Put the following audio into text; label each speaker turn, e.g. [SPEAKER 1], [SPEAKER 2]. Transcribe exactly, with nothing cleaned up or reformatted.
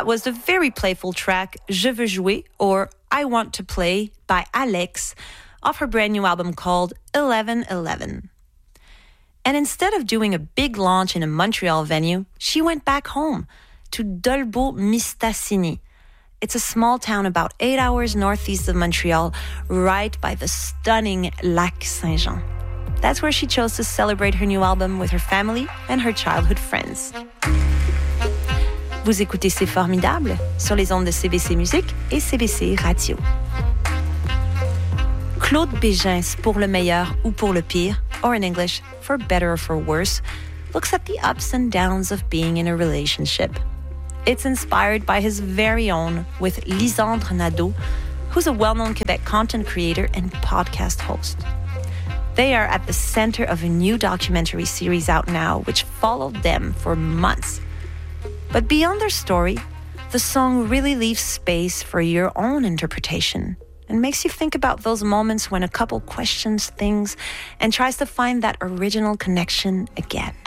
[SPEAKER 1] That was the very playful track Je veux jouer, or I Want to Play, by Alex, off her brand new album called eleven eleven. And instead of doing a big launch in a Montreal venue, she went back home to Dolbeau-Mistassini. It's a small town about eight hours northeast of Montreal, right by the stunning Lac Saint-Jean. That's where she chose to celebrate her new album with her family and her childhood friends. Vous écoutez C'est Formidable sur les ondes de C B C Musique et C B C Radio. Claude Bégin, Pour le meilleur ou pour le pire, or in English, For better or for worse, looks at the ups and downs of being in a relationship. It's inspired by his very own with Lisandre Nadeau, who's a well-known Quebec content creator and podcast host. They are at the center of a new documentary series out now, which followed them for months. But beyond their story, the song really leaves space for your own interpretation and makes you think about those moments when a couple questions things and tries to find that original connection again.